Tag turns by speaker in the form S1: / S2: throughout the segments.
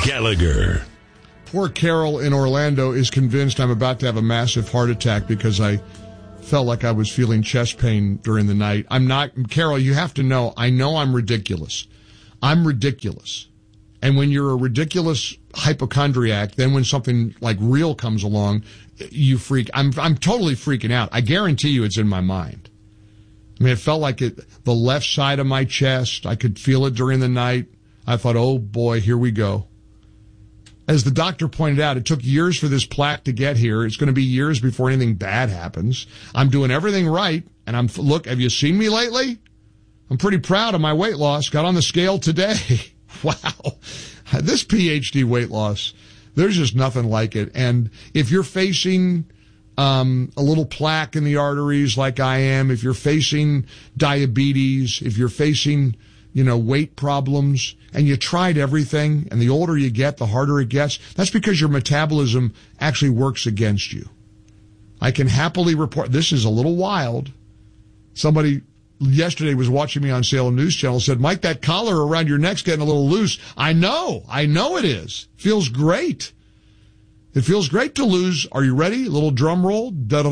S1: Gallagher.
S2: Poor Carol in Orlando is convinced I'm about to have a massive heart attack because I felt like I was feeling chest pain during the night. I'm not. Carol, you have to know, I know I'm ridiculous. I'm ridiculous. And when you're a ridiculous hypochondriac, then when something like real comes along, you freak. I'm totally freaking out. I guarantee you it's in my mind. I mean, it felt like the left side of my chest. I could feel it during the night. I thought, oh boy, here we go. As the doctor pointed out, it took years for this plaque to get here. It's going to be years before anything bad happens. I'm doing everything right. And look, have you seen me lately? I'm pretty proud of my weight loss. Got on the scale today. Wow. This PhD weight loss, there's just nothing like it. And if you're facing a little plaque in the arteries like I am, if you're facing diabetes, if you're facing, weight problems, and you tried everything, and the older you get, the harder it gets, that's because your metabolism actually works against you. I can happily report, this is a little wild. Somebody yesterday was watching me on Salem News Channel, said, Mike, that collar around your neck's getting a little loose. I know it is. Feels great. It feels great to lose, are you ready? A little drum roll,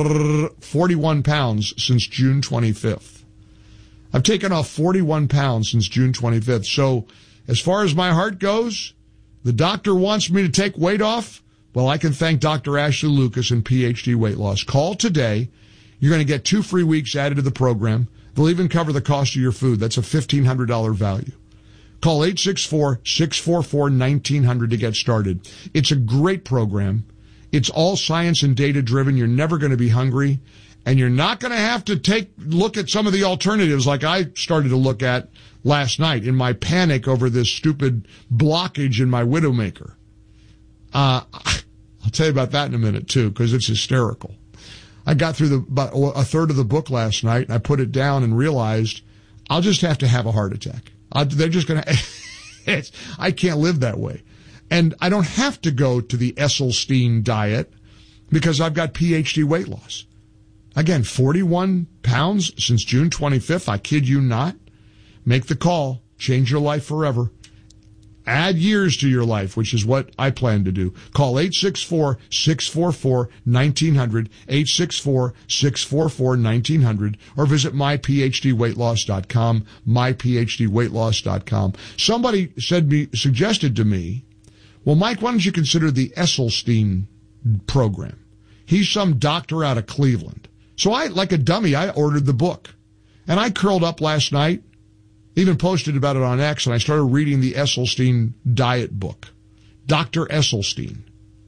S2: 41 pounds since June 25th. I've taken off 41 pounds since June 25th. So as far as my heart goes, the doctor wants me to take weight off. Well, I can thank Dr. Ashley Lucas and PhD Weight Loss. Call today. You're going to get 2 free weeks added to the program. They'll even cover the cost of your food. That's a $1,500 value. Call 864-644-1900 to get started. It's a great program. It's all science and data driven. You're never going to be hungry. And you're not going to have to look at some of the alternatives like I started to look at last night in my panic over this stupid blockage in my Widowmaker. I'll tell you about that in a minute, too, because it's hysterical. I got through about a third of the book last night, and I put it down and realized I'll just have to have a heart attack. They're just going to... I can't live that way. And I don't have to go to the Esselstyn diet because I've got PhD weight loss. Again, 41 pounds since June 25th. I kid you not. Make the call. Change your life forever. Add years to your life, which is what I plan to do. Call 864-644-1900, 864-644-1900, or visit myphdweightloss.com, myphdweightloss.com. Somebody suggested to me, well, Mike, why don't you consider the Esselstyn program? He's some doctor out of Cleveland. So I, like a dummy, I ordered the book. And I curled up last night, even posted about it on X, and I started reading the Esselstyn diet book. Dr. Esselstyn.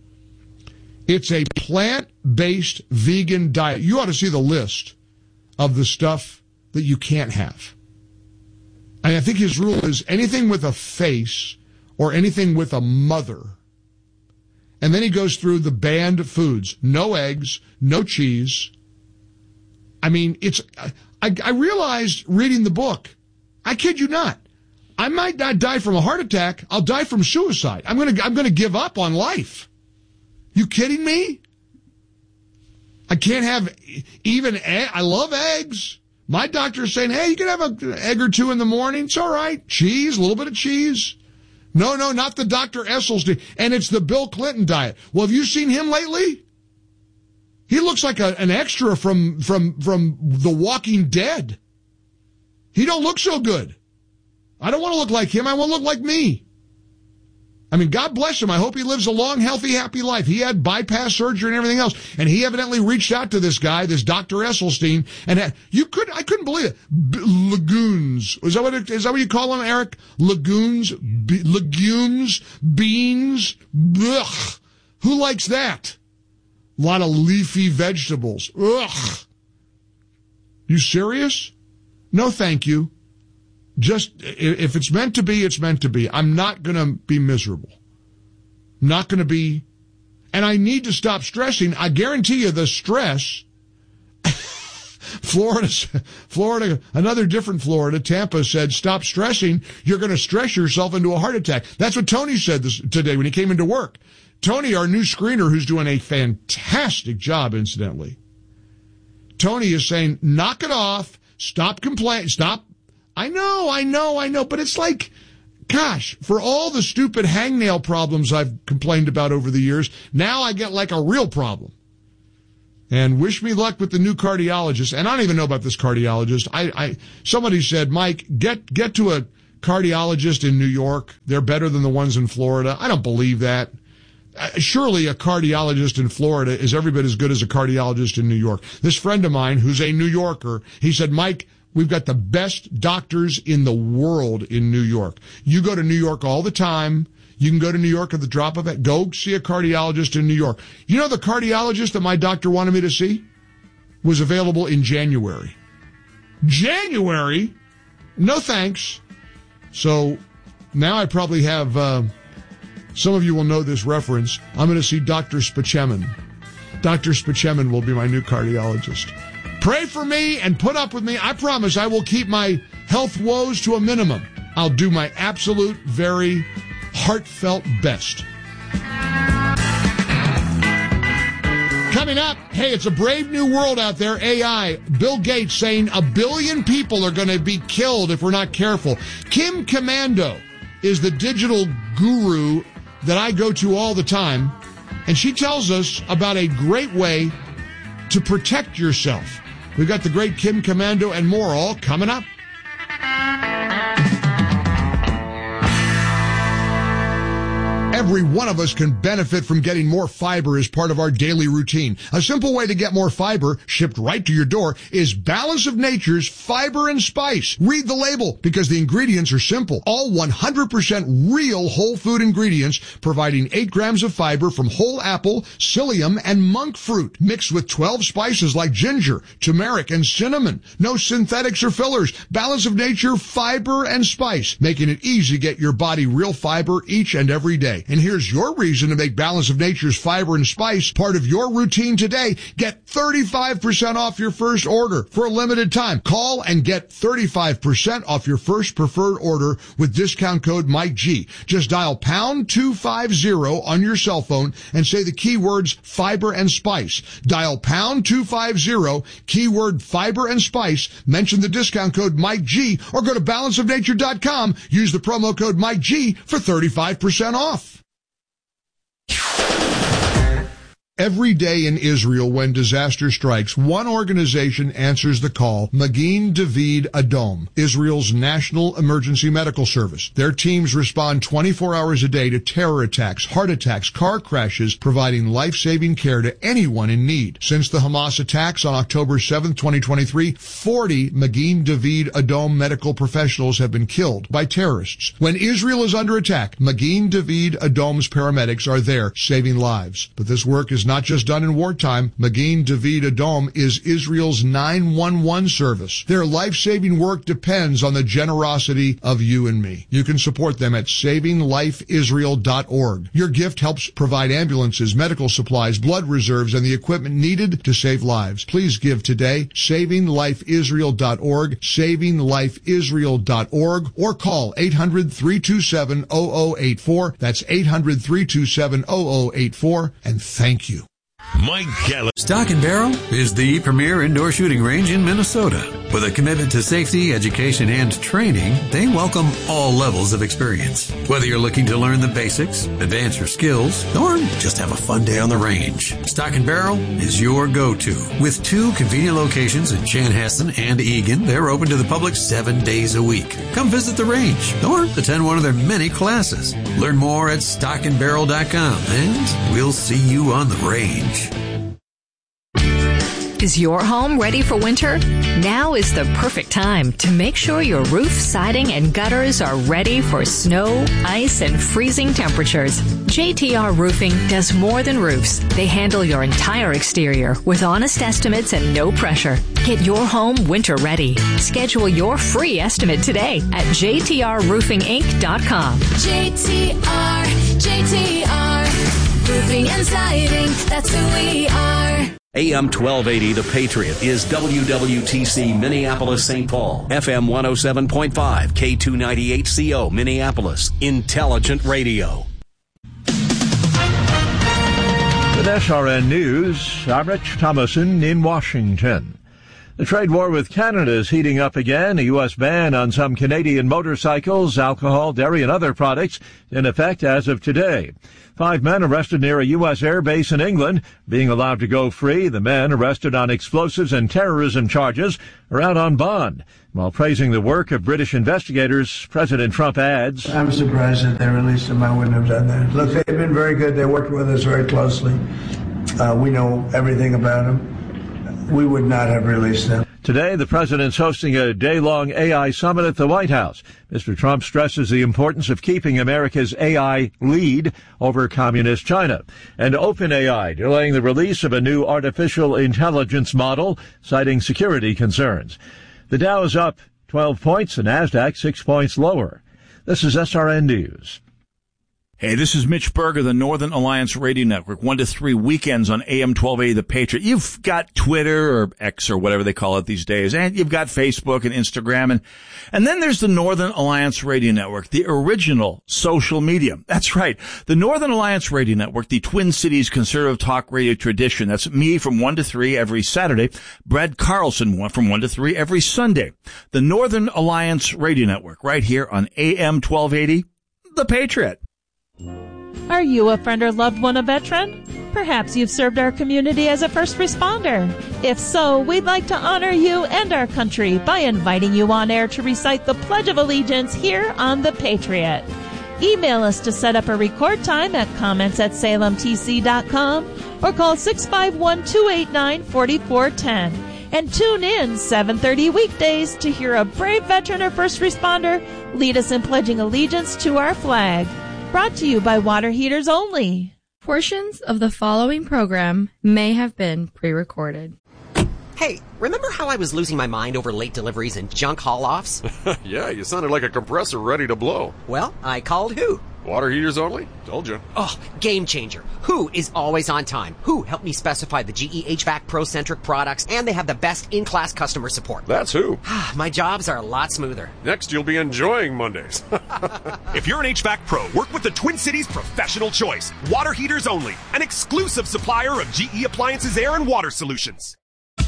S2: It's a plant-based vegan diet. You ought to see the list of the stuff that you can't have. And I think his rule is anything with a face or anything with a mother. And then he goes through the banned foods. No eggs, no cheese. I mean, I realized reading the book, I kid you not, I might not die from a heart attack. I'll die from suicide. I'm going to give up on life. You kidding me? I can't have even egg. I love eggs. My doctor's saying, hey, you can have an egg or two in the morning. It's all right. Cheese, a little bit of cheese. No, not the Dr. Esselstyn. And it's the Bill Clinton diet. Well, have you seen him lately? He looks like an extra from The Walking Dead. He don't look so good. I don't want to look like him. I want to look like me. I mean, God bless him. I hope he lives a long, healthy, happy life. He had bypass surgery and everything else. And he evidently reached out to this guy, this Dr. Esselstyn, and I couldn't believe it. Lagoons. Is that what you call them, Eric? Lagoons? Legumes? Beans? Ugh. Who likes that? A lot of leafy vegetables. Ugh. You serious? No, thank you. Just, if it's meant to be, it's meant to be. I'm not going to be miserable. Not going to be. And I need to stop stressing. I guarantee you the stress. Florida, another different Florida, Tampa said, stop stressing. You're going to stress yourself into a heart attack. That's what Tony said today when he came into work. Tony, our new screener, who's doing a fantastic job, incidentally. Tony is saying, knock it off. Stop complaining. Stop. I know. But it's like, gosh, for all the stupid hangnail problems I've complained about over the years, now I get like a real problem. And wish me luck with the new cardiologist. And I don't even know about this cardiologist. Somebody said, Mike, get to a cardiologist in New York. They're better than the ones in Florida. I don't believe that. Surely a cardiologist in Florida is every bit as good as a cardiologist in New York. This friend of mine, who's a New Yorker, he said, Mike, we've got the best doctors in the world in New York. You go to New York all the time. You can go to New York at the drop of it. Go see a cardiologist in New York. You know, the cardiologist that my doctor wanted me to see was available in January. January? No thanks. So now I probably have, some of you will know this reference. I'm going to see Dr. Spachemin. Dr. Spachemin will be my new cardiologist. Pray for me and put up with me. I promise I will keep my health woes to a minimum. I'll do my absolute, very heartfelt best. Coming up, hey, it's a brave new world out there, AI. Bill Gates saying 1 billion people are going to be killed if we're not careful. Kim Komando is the digital guru that I go to all the time, and she tells us about a great way to protect yourself. We've got the great Kim Komando and more all coming up. Every one of us can benefit from getting more fiber as part of our daily routine. A simple way to get more fiber shipped right to your door is Balance of Nature's Fiber and Spice. Read the label because the ingredients are simple. All 100% real whole food ingredients providing 8 grams of fiber from whole apple, psyllium, and monk fruit mixed with 12 spices like ginger, turmeric, and cinnamon. No synthetics or fillers. Balance of Nature Fiber and Spice, making it easy to get your body real fiber each and every day. And here's your reason to make Balance of Nature's Fiber and Spice part of your routine today. Get 35% off your first order for a limited time. Call and get 35% off your first preferred order with discount code MikeG. Just dial pound 250 on your cell phone and say the keywords fiber and spice. Dial pound 250, keyword fiber and spice, mention the discount code MikeG, or go to balanceofnature.com. Use the promo code MikeG for 35% off. Every day in Israel when disaster strikes, one organization answers the call, Magen David Adom, Israel's national emergency medical service. Their teams respond 24 hours a day to terror attacks, heart attacks, car crashes, providing life-saving care to anyone in need. Since the Hamas attacks on October 7, 2023, 40 Magen David Adom medical professionals have been killed by terrorists. When Israel is under attack, Magen David Adom's paramedics are there saving lives. But this work is not just done in wartime. Magen David Adom is Israel's 911 service. Their life-saving work depends on the generosity of you and me. You can support them at savinglifeisrael.org. Your gift helps provide ambulances, medical supplies, blood reserves, and the equipment needed to save lives. Please give today. savinglifeisrael.org, savinglifeisrael.org, or call 800-327-0084. That's 800-327-0084. And thank you.
S1: Mike Gallup.
S3: Stock and Barrel is the premier indoor shooting range in Minnesota. With a commitment to safety, education, and training, they welcome all levels of experience. Whether you're looking to learn the basics, advance your skills, or just have a fun day on the range, Stock and Barrel is your go-to. With 2 convenient locations in Chanhassen and Eagan, they're open to the public 7 days a week. Come visit the range or attend one of their many classes. Learn more at stockandbarrel.com, and we'll see you on the range.
S4: Is your home ready for winter? Now is the perfect time to make sure your roof, siding, and gutters are ready for snow, ice, and freezing temperatures. JTR Roofing does more than roofs. They handle your entire exterior with honest estimates and no pressure. Get your home winter ready. Schedule your free estimate today at jtrroofinginc.com. JTR, Roofing and Siding, that's who we are.
S1: AM 1280, The Patriot, is WWTC Minneapolis, St. Paul. FM 107.5, K298CO, Minneapolis. Intelligent Radio.
S5: With SRN News, I'm Rich Thomason in Washington. The trade war with Canada is heating up again. A U.S. ban on some Canadian motorcycles, alcohol, dairy, and other products in effect as of today. 5 men arrested near a U.S. air base in England, being allowed to go free. The men arrested on explosives and terrorism charges are out on bond. While praising the work of British investigators, President Trump adds,
S6: I'm surprised that they released them. I wouldn't have done that. Look, they've been very good. They worked with us very closely. We know everything about them. We would not have released them.
S5: Today, the president's hosting a day-long AI summit at the White House. Mr. Trump stresses the importance of keeping America's AI lead over communist China. And OpenAI delaying the release of a new artificial intelligence model, citing security concerns. The Dow is up 12 points, the NASDAQ 6 points lower. This is SRN News.
S7: Hey, this is Mitch Berger, the Northern Alliance Radio Network, 1 to 3 weekends on AM 1280 The Patriot. You've got Twitter or X or whatever they call it these days, and you've got Facebook and Instagram, and then there's the Northern Alliance Radio Network, the original social media. That's right, the Northern Alliance Radio Network, the Twin Cities conservative talk radio tradition. That's me from 1 to 3 every Saturday, Brad Carlson from 1 to 3 every Sunday. The Northern Alliance Radio Network, right here on AM 1280 The Patriot.
S8: Are you a friend or loved one a veteran? Perhaps you've served our community as a first responder. If so, we'd like to honor you and our country by inviting you on air to recite the Pledge of Allegiance here on The Patriot. Email us to set up a record time at comments@salemtc.com or call 651-289-4410. And tune in 7:30 weekdays to hear a brave veteran or first responder lead us in pledging allegiance to our flag. Brought to you by Water Heaters Only.
S9: Portions of the following program may have been pre-recorded.
S10: Hey, remember how I was losing my mind over late deliveries and junk haul-offs?
S11: Yeah, you sounded like a compressor ready to blow.
S10: Well, I called who?
S11: Water Heaters Only? Told you.
S10: Oh, game changer. Who is always on time? Who helped me specify the GE HVAC Pro-centric products, and they have the best in-class customer support.
S11: That's who.
S10: My jobs are a lot smoother.
S11: Next, you'll be enjoying Mondays.
S12: If you're an HVAC pro, work with the Twin Cities Professional Choice. Water Heaters Only, an exclusive supplier of GE Appliances air and water solutions.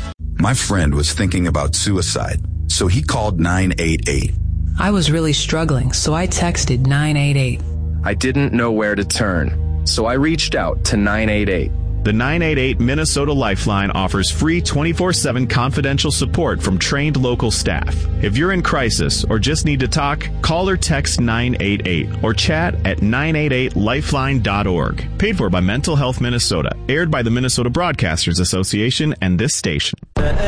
S13: My friend was thinking about suicide, so he called 988.
S14: I was really struggling, so I texted 988.
S15: I didn't know where to turn, so I reached out to 988.
S16: The 988 Minnesota Lifeline offers free 24/7 confidential support from trained local staff. If you're in crisis or just need to talk, call or text 988 or chat at 988lifeline.org. Paid for by Mental Health Minnesota. Aired by the Minnesota Broadcasters Association and this station.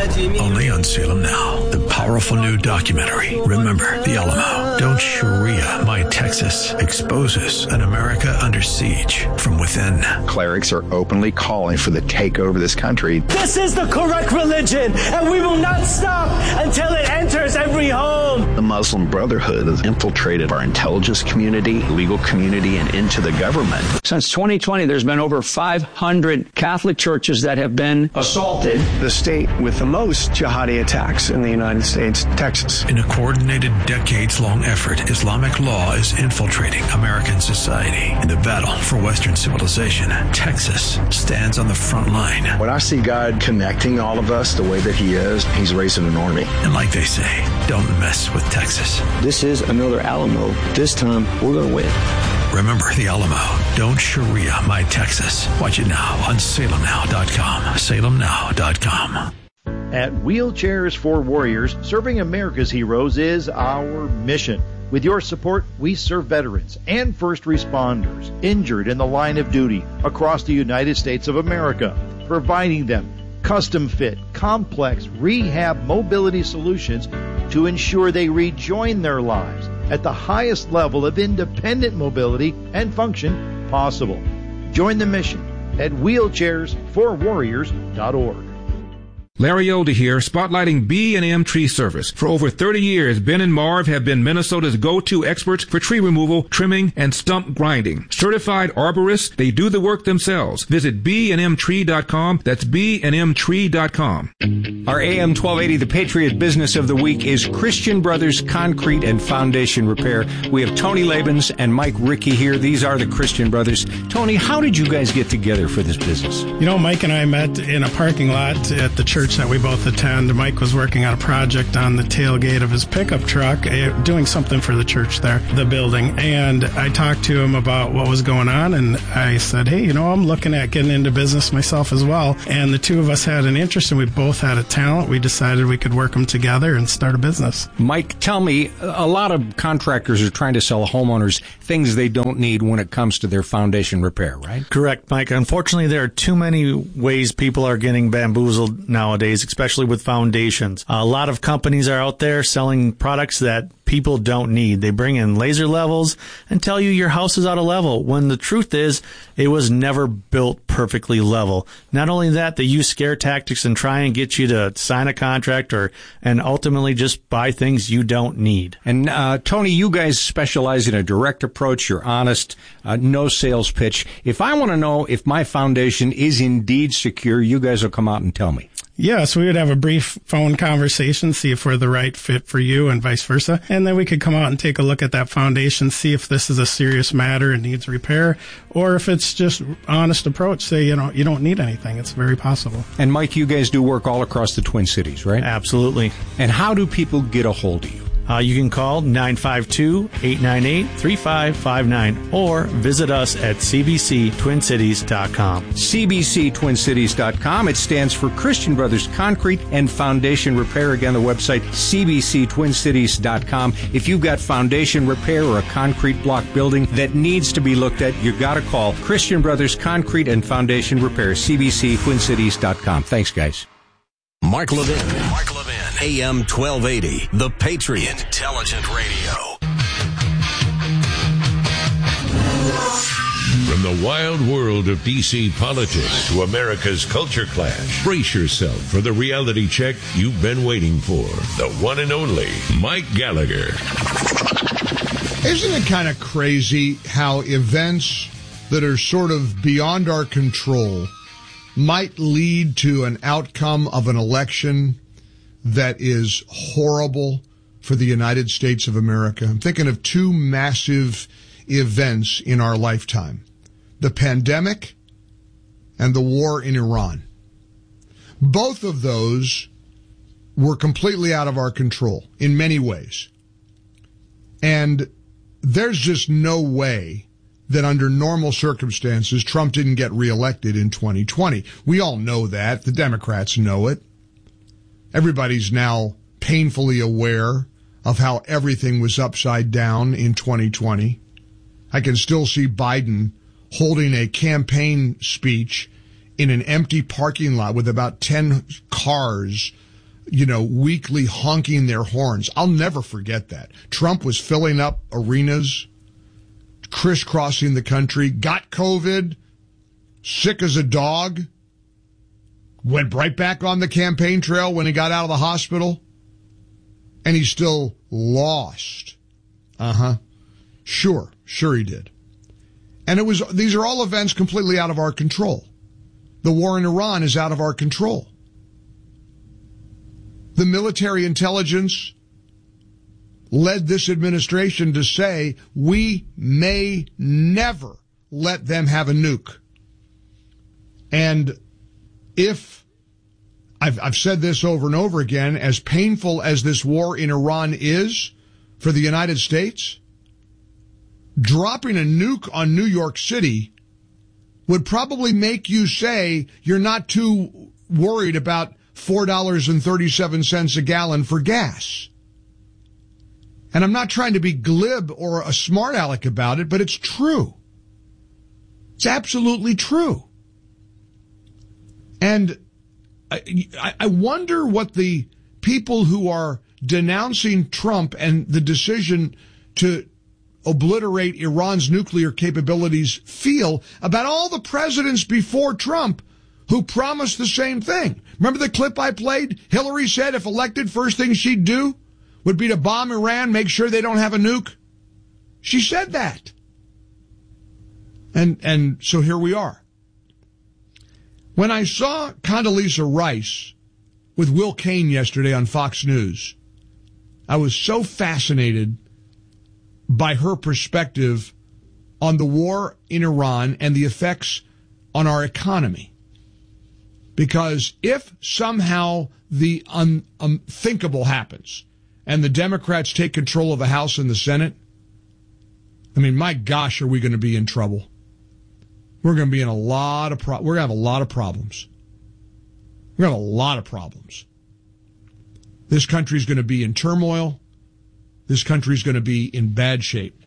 S3: Only on Salem Now, the powerful new documentary, Remember the Alamo. Don't Sharia My Texas exposes an America under siege from within.
S17: Clerics are openly calling for the takeover of this country.
S18: This is the correct religion, and we will not stop until it enters every home.
S17: The Muslim Brotherhood has infiltrated our intelligence community, legal community, and into the government.
S19: Since 2020, there's been over 500 Catholic churches that have been assaulted.
S20: The state with the most jihadi attacks in the United States, Texas.
S3: In a coordinated, decades-long effort, Islamic law is infiltrating American society. In the battle for Western civilization, Texas stands on the front line.
S17: When I see God connecting all of us the way that he is, he's raising an army.
S3: And like they say, don't mess with Texas.
S20: This is another Alamo. This time, we're going to win.
S3: Remember the Alamo. Don't Sharia My Texas. Watch it now on salemnow.com. salemnow.com.
S21: At Wheelchairs for Warriors, serving America's heroes is our mission. With your support, we serve veterans and first responders injured in the line of duty across the United States of America, providing them custom-fit, complex rehab mobility solutions to ensure they rejoin their lives at the highest level of independent mobility and function possible. Join the mission at wheelchairsforwarriors.org.
S22: Larry Older here, spotlighting B&M Tree Service. For over 30 years, Ben and Marv have been Minnesota's go-to experts for tree removal, trimming, and stump grinding. Certified arborists, they do the work themselves. Visit bnmtree.com. That's bnmtree.com.
S23: Our AM 1280 The Patriot Business of the Week is Christian Brothers Concrete and Foundation Repair. We have Tony Labens and Mike Rickey here. These are the Christian Brothers. Tony, how did you guys get together for this business?
S24: You know, Mike and I met in a parking lot at the church
S1: church that we both attend. Mike was working on a project on the tailgate of his pickup truck, doing something for the church there, the building. And I talked to him about what was going on, and I said, hey, I'm looking at getting into business myself as well. And the two of us had an interest, and we both had a talent. We decided we could work them together and start a business.
S23: Mike, tell me, a lot of contractors are trying to sell homeowners things they don't need when it comes to their foundation repair, right?
S2: Correct, Mike. Unfortunately, there are too many ways people are getting bamboozled nowadays, especially with foundations. A lot of companies are out there selling products that people don't need. They bring in laser levels and tell you your house is out of level, when the truth is it was never built perfectly level. Not only that, they use scare tactics and try and get you to sign a contract and ultimately just buy things you don't need.
S23: And Tony, you guys specialize in a direct approach. You're honest, no sales pitch. If I want to know if my foundation is indeed secure, you guys will come out and tell me.
S1: Yes, we would have a brief phone conversation, see if we're the right fit for you and vice versa. And then we could come out and take a look at that foundation, see if this is a serious matter and needs repair, or if it's just honest approach, say, you don't need anything. It's very possible.
S23: And Mike, you guys do work all across the Twin Cities, right?
S2: Absolutely.
S23: And how do people get a hold of you?
S2: You can call 952-898-3559 or visit us at cbctwincities.com.
S23: cbctwincities.com. It stands for Christian Brothers Concrete and Foundation Repair. Again, the website, cbctwincities.com. If you've got foundation repair or a concrete block building that needs to be looked at, you got to call Christian Brothers Concrete and Foundation Repair, cbctwincities.com. Thanks, guys.
S4: Mark Levin, AM 1280, The Patriot, Intelligent Radio.
S24: From the wild world of D.C. politics to America's culture clash, brace yourself for the reality check you've been waiting for. The one and only Mike Gallagher.
S25: Isn't it kind of crazy how events that are sort of beyond our control might lead to an outcome of an election that is horrible for the United States of America? I'm thinking of two massive events in our lifetime: the pandemic and the war in Iran. Both of those were completely out of our control in many ways. And there's just no way that under normal circumstances, Trump didn't get reelected in 2020. We all know that. The Democrats know it. Everybody's now painfully aware of how everything was upside down in 2020. I can still see Biden holding a campaign speech in an empty parking lot with about 10 cars, weekly honking their horns. I'll never forget that. Trump was filling up arenas, crisscrossing the country, got COVID, sick as a dog, went right back on the campaign trail when he got out of the hospital, and he still lost. Sure he did. And these are all events completely out of our control. The war in Iran is out of our control. The military intelligence led this administration to say we may never let them have a nuke. And if, I've said this over and over again, as painful as this war in Iran is for the United States, dropping a nuke on New York City would probably make you say you're not too worried about $4.37 a gallon for gas. And I'm not trying to be glib or a smart aleck about it, but it's true. It's absolutely true. And I wonder what the people who are denouncing Trump and the decision to obliterate Iran's nuclear capabilities feel about all the presidents before Trump who promised the same thing. Remember the clip I played? Hillary said if elected, first thing she'd do would be to bomb Iran, make sure they don't have a nuke. She said that. And so here we are. When I saw Condoleezza Rice with Will Cain yesterday on Fox News, I was so fascinated by her perspective on the war in Iran and the effects on our economy. Because if somehow the unthinkable happens and the Democrats take control of the House and the Senate, I mean, my gosh, are we going to be in trouble? We're going to be in we're going to have a lot of problems. We're going to have a lot of problems. This country's going to be in turmoil. This country's going to be in bad shape.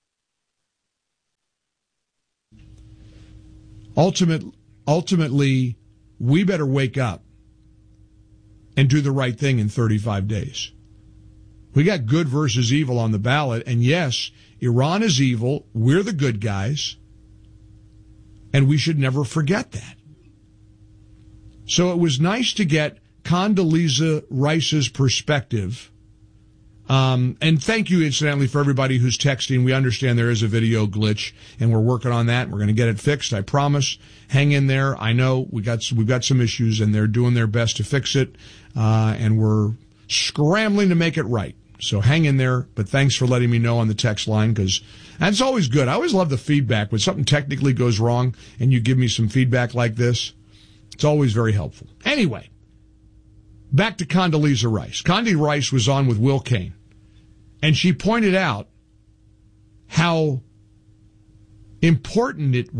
S25: Ultimately, we better wake up and do the right thing in 35 days. We got good versus evil on the ballot, and yes, Iran is evil. We're the good guys, and we should never forget that. So it was nice to get Condoleezza Rice's perspective. And thank you, incidentally, for everybody who's texting. We understand there is a video glitch, and we're working on that. We're going to get it fixed, I promise. Hang in there. I know we've got some issues, and they're doing their best to fix it, and we're scrambling to make it right. So hang in there, but thanks for letting me know on the text line, because that's always good. I always love the feedback. When something technically goes wrong and you give me some feedback like this, it's always very helpful. Anyway, back to Condoleezza Rice. Condi Rice was on with Will Cain, and she pointed out how important it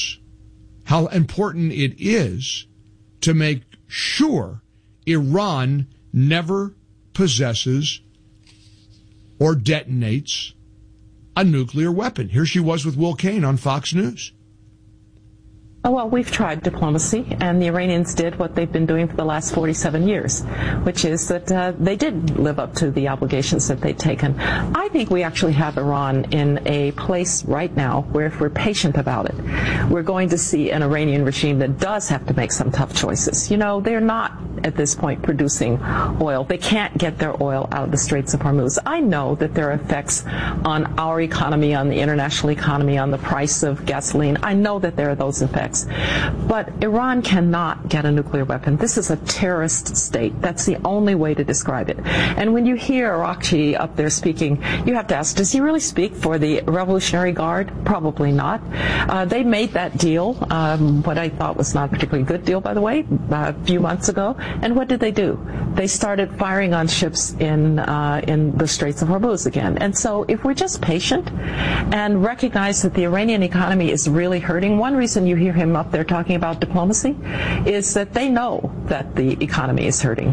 S25: is to make sure Iran never possesses or detonates a nuclear weapon. Here she was with Will Cain on Fox News.
S5: Oh, well, we've tried diplomacy, and the Iranians did what they've been doing for the last 47 years, which is that they did live up to the obligations that they'd taken. I think we actually have Iran in a place right now where, if we're patient about it, we're going to see an Iranian regime that does have to make some tough choices. You know, they're not, at this point, producing oil. They can't get their oil out of the Straits of Hormuz. I know that there are effects on our economy, on the international economy, on the price of gasoline. I know that there are those effects. But Iran cannot get a nuclear weapon. This is a terrorist state. That's the only way to describe it. And when you hear Araghchi up there speaking, you have to ask, does he really speak for the Revolutionary Guard? Probably not. They made that deal, what I thought was not a particularly good deal, by the way, a few months ago. And what did they do? They started firing on ships in the Straits of Hormuz again. And so if we're just patient and recognize that the Iranian economy is really hurting, one reason you hear him up there talking about diplomacy is that they know that the economy is hurting.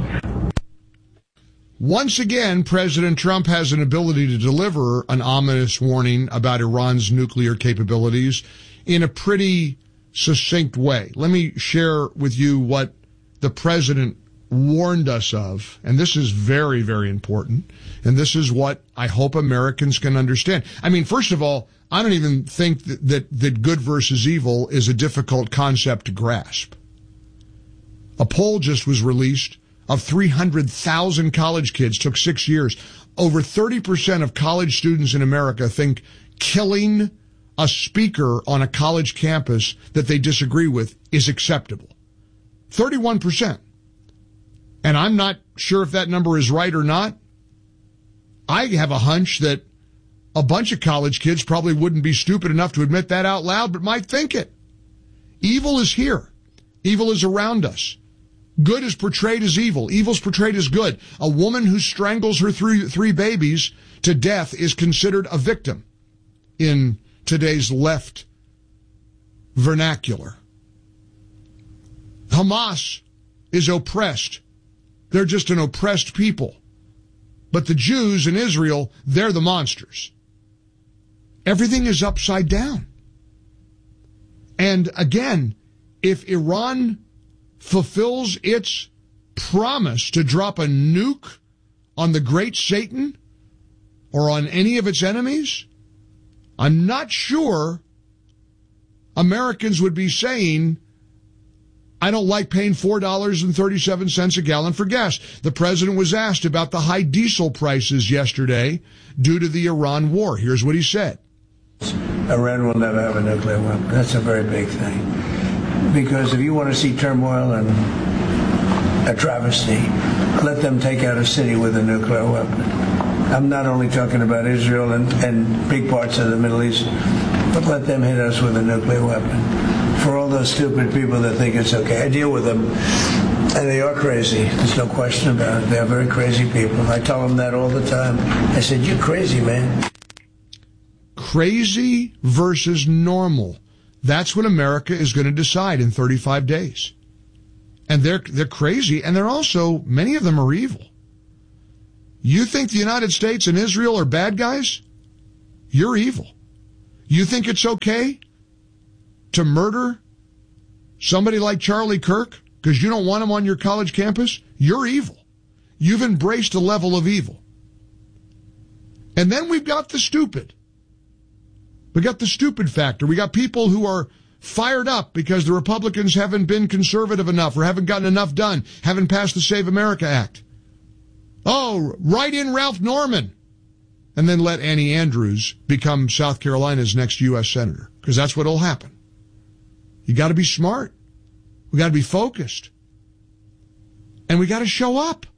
S25: Once again, President Trump has an ability to deliver an ominous warning about Iran's nuclear capabilities in a pretty succinct way. Let me share with you what the president warned us of, and this is very, very important, and this is what I hope Americans can understand. I mean, first of all, I don't even think that good versus evil is a difficult concept to grasp. A poll just was released of 300,000 college kids, took 6 years. Over 30% of college students in America think killing a speaker on a college campus that they disagree with is acceptable. 31%. And I'm not sure if that number is right or not. I have a hunch that a bunch of college kids probably wouldn't be stupid enough to admit that out loud, but might think it. Evil is here. Evil is around us. Good is portrayed as evil. Evil is portrayed as good. A woman who strangles her three babies to death is considered a victim in today's left vernacular. Hamas is oppressed. They're just an oppressed people. But the Jews in Israel, they're the monsters. Everything is upside down. And again, if Iran fulfills its promise to drop a nuke on the great Satan or on any of its enemies, I'm not sure Americans would be saying, I don't like paying $4.37 a gallon for gas. The president was asked about the high diesel prices yesterday due to the Iran war. Here's what he said.
S6: Iran will never have a nuclear weapon. That's a very big thing. Because if you want to see turmoil and a travesty, let them take out a city with a nuclear weapon. I'm not only talking about Israel and big parts of the Middle East, but let them hit us with a nuclear weapon. for all those stupid people that think it's okay. I deal with them, and they are crazy. There's no question about it. They are very crazy people. I tell them that all the time. I said, "You're crazy, man."
S25: Crazy versus normal. That's what America is going to decide in 35 days. And they're crazy, and they're also, many of them are evil. You think the United States and Israel are bad guys? You're evil. You think it's okay to murder somebody like Charlie Kirk because you don't want him on your college campus? You're evil. You've embraced a level of evil. And then we've got the stupid. We got the stupid factor. We got people who are fired up because the Republicans haven't been conservative enough or haven't gotten enough done, haven't passed the Save America Act. Oh, write in Ralph Norman. And then let Annie Andrews become South Carolina's next U.S. Senator, because that's what'll happen. You got to be smart. We got to be focused. And we got to show up.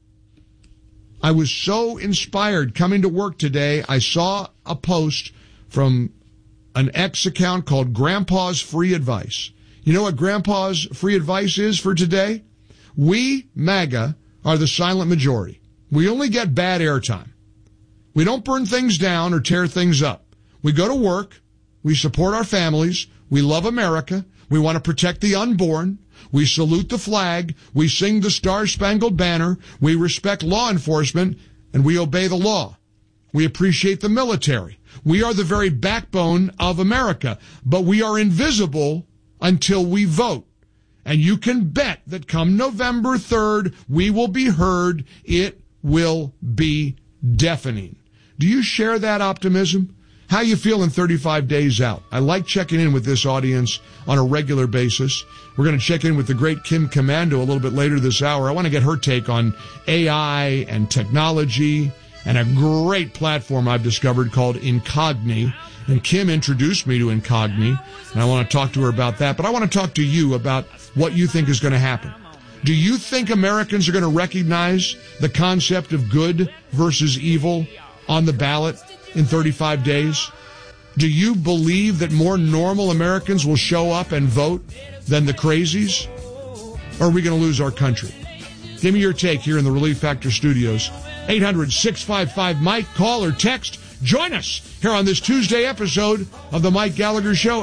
S25: I was so inspired coming to work today. I saw a post from an X account called Grandpa's Free Advice. You know what Grandpa's Free Advice is for today? We, MAGA, are the silent majority. We only get bad airtime. We don't burn things down or tear things up. We go to work. We support our families. We love America. We want to protect the unborn. We salute the flag. We sing the Star-Spangled Banner. We respect law enforcement, and we obey the law. We appreciate the military. We are the very backbone of America, but we are invisible until we vote. And you can bet that come November 3rd, we will be heard. It will be deafening. Do you share that optimism? How you feeling 35 days out? I like checking in with this audience on a regular basis. We're going to check in with the great Kim Komando a little bit later this hour. I want to get her take on AI and technology and a great platform I've discovered called Incogni. And Kim introduced me to Incogni, and I want to talk to her about that. But I want to talk to you about what you think is going to happen. Do you think Americans are going to recognize the concept of good versus evil on the ballot in 35 days? Do you believe that more normal Americans will show up and vote than the crazies? Or are we going to lose our country? Give me your take here in the Relief Factor studios. 800-655-MIKE. Call or text. Join us here on this Tuesday episode of The Mike Gallagher Show.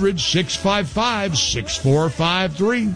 S25: 800-655-6453.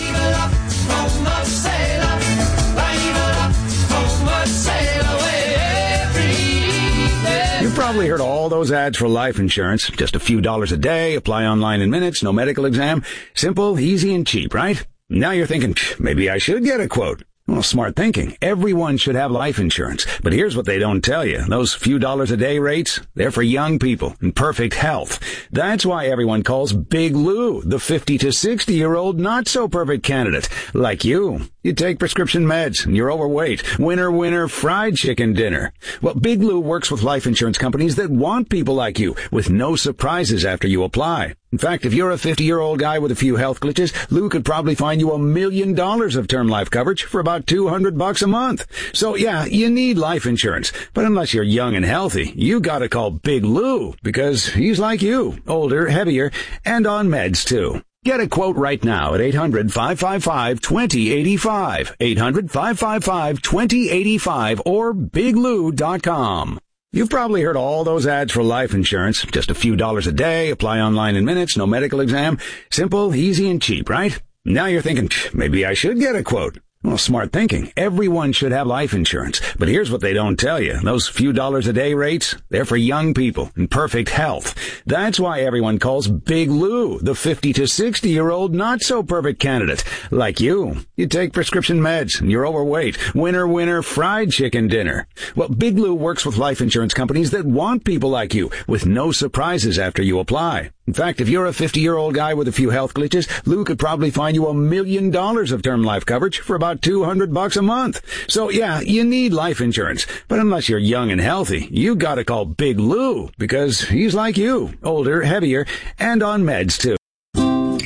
S7: You've probably heard all those ads for life insurance. Just a few dollars a day, apply online in minutes, no medical exam. Simple, easy, and cheap, right? Now you're thinking, maybe I should get a quote. Well, smart thinking. Everyone should have life insurance. But here's what they don't tell you. Those few dollars a day rates, they're for young people in perfect health. That's why everyone calls Big Lou the 50 to 60-year-old not-so-perfect candidate. Like you. You take prescription meds and you're overweight. Winner, fried chicken dinner. Well, Big Lou works with life insurance companies that want people like you with no surprises after you apply. In fact, if you're a 50-year-old guy with a few health glitches, Lou could probably find you $1 million of term life coverage for about $200 a month. So yeah, you need life insurance. But unless you're young and healthy, you gotta call Big Lou because he's like you, older, heavier, and on meds too. Get a quote right now at 800-555-2085, 800-555-2085, or biglou.com. You've probably heard all those ads for life insurance. Just a few dollars a day, apply online in minutes, no medical exam. Simple, easy, and cheap, right? Now you're thinking, maybe I should get a quote. Well, smart thinking. Everyone should have life insurance. But here's what they don't tell you. Those few dollars a day rates, they're for young people in perfect health. That's why everyone calls Big Lou the 50 to 60-year-old not-so-perfect candidate. Like you. You take prescription meds and you're overweight. Winner, fried chicken dinner. Well, Big Lou works with life insurance companies that want people like you with no surprises after you apply. In fact, if you're a 50-year-old guy with a few health glitches, Lou could probably find you $1 million of term life coverage for about $200 a month. So yeah, you need life insurance. But unless you're young and healthy, you gotta call Big Lou because he's like you, older, heavier, and on meds too.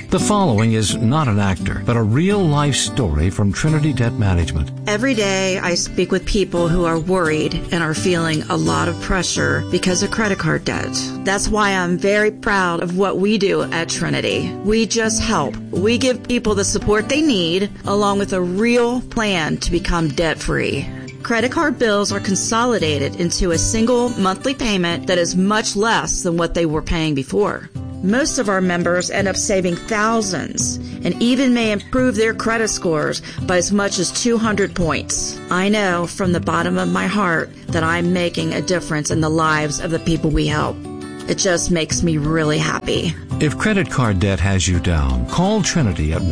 S8: The following is not an actor, but a real-life story from Trinity Debt Management.
S9: Every day I speak with people who are worried and are feeling a lot of pressure because of credit card debt. That's why I'm very proud of what we do at Trinity. We just help. We give people the support they need, along with a real plan to become debt-free. Credit card bills are consolidated into a single monthly payment that is much less than what they were paying before. Most of our members end up saving thousands and even may improve their credit scores by as much as 200 points. I know from the bottom of my heart that I'm making a difference in the lives of the people we help. It just makes me really happy.
S8: If credit card debt has you down, call Trinity at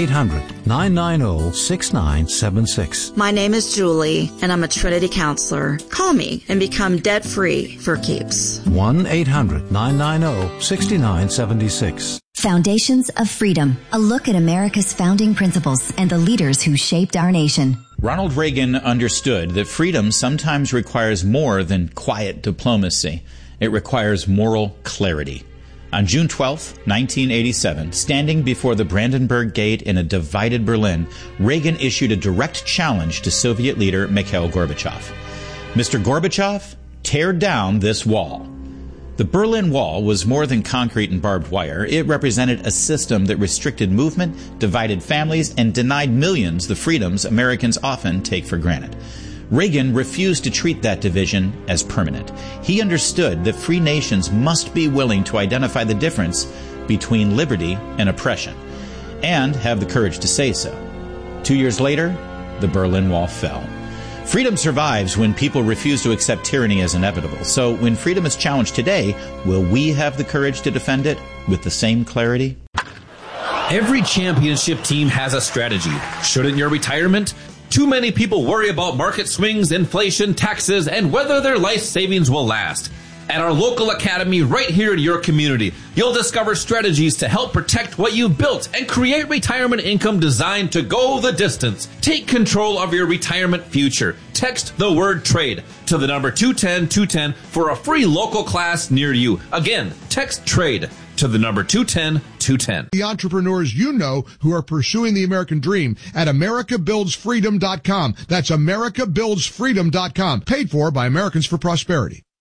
S8: 1-800-990-6976.
S9: My name is Julie, and I'm a Trinity counselor. Call me and become debt-free for keeps.
S8: 1-800-990-6976.
S10: Foundations of Freedom, a look at America's founding principles and the leaders who shaped our nation.
S11: Ronald Reagan understood that freedom sometimes requires more than quiet diplomacy. It requires moral clarity. On June 12, 1987, standing before the Brandenburg Gate in a divided Berlin, Reagan issued a direct challenge to Soviet leader Mikhail Gorbachev. Mr. Gorbachev, tear down this wall. The Berlin Wall was more than concrete and barbed wire. It represented a system that restricted movement, divided families, and denied millions the freedoms Americans often take for granted. Reagan refused to treat that division as permanent. He understood that free nations must be willing to identify the difference between liberty and oppression, and have the courage to say so. 2 years later, the Berlin Wall fell. Freedom survives when people refuse to accept tyranny as inevitable. So when freedom is challenged today, will we have the courage to defend it with the same clarity?
S12: Every championship team has a strategy. Shouldn't your retirement? Too many people worry about market swings, inflation, taxes, and whether their life savings will last. At our local academy right here in your community, you'll discover strategies to help protect what you've built and create retirement income designed to go the distance. Take control of your retirement future. Text the word TRADE to the number 210-210 for a free local class near you. Again, text TRADE to the number 210-210.
S25: The entrepreneurs you know who are pursuing the American dream at AmericaBuildsFreedom.com. That's AmericaBuildsFreedom.com. Paid for by Americans for Prosperity.